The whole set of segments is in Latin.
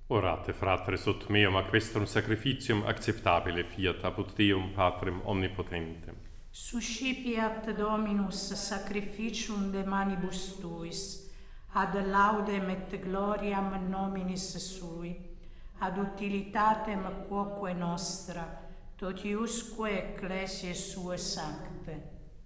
Orate, fratres, ut meum a questum sacrificium acceptabile fiat apud Deum Patrem omnipotentem. Suscipiat Dominus sacrificium de manibus tuis, ad laudem et gloriam nominis sui, ad utilitatem quoque nostra, totiusque ecclesiae sue sancte.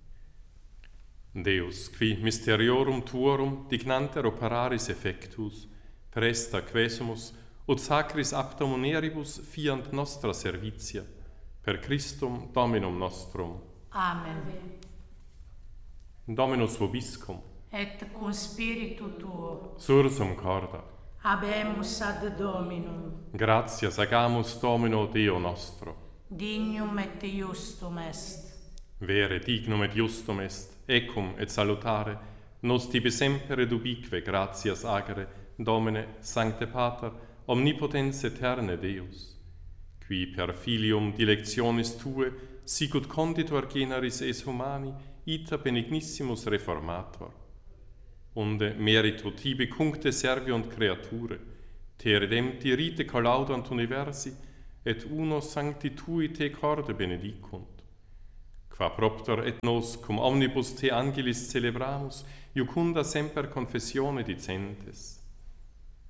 Deus, qui mysteriorum tuorum dignanter operaris effectus, presta quesumus, ut sacris apta muneribus fiant nostra servitia, per Christum Dominum nostrum. Amen. Dominus vobiscum, Et cum spiritu tuo, sursum corda, habemus ad Dominum, gratias agamus Domino Deo nostro. dignum et justum est. Vere dignum et justum est, ecum et salutare, nos tibi semper ed ubique gratias agere, Domine, Sancte Pater, omnipotens eterne Deus, qui per filium dilectionis Tue, sicut conditor generis es humani, ita benignissimus reformator. Unde merito tibi cuncte serviunt creature, te redempti rite collaudant universi, et uno sancti Tui te corde benedicunt. Qua propter et nos cum omnibus te angelis celebramus, iucunda semper confessione dicentes.